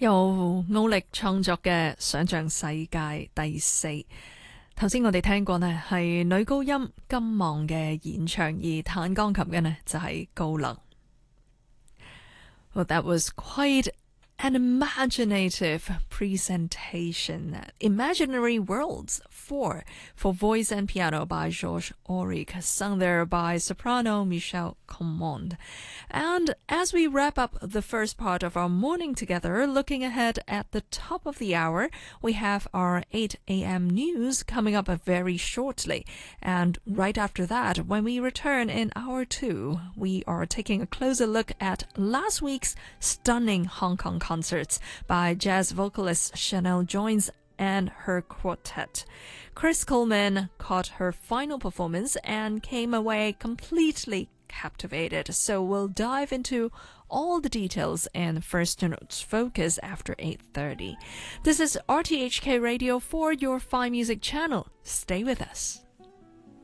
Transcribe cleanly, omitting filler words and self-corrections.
由奧力創作嘅想像世界第四。頭先我哋聽過呢係女高音金望嘅演唱，而彈鋼琴嘅呢就係高能。Well, that was quite an imaginative presentation. Imaginary Worlds 4 for voice and piano by Georges Auric, sung there by soprano Michelle Command. And as we wrap up the first part of our morning together, looking ahead at the top of the hour, we have our 8 a.m. news coming up very shortly. And right after that, when we return in hour 2, we are taking a closer look at last week's stunning Hong Kong concerts by jazz vocalist Chanel Joines and her quartet. Chris Coleman caught her final performance and came away completely captivated. So we'll dive into all the details in First Notes Focus after 8:30. This is RTHK Radio for your Fine Music channel. Stay with us.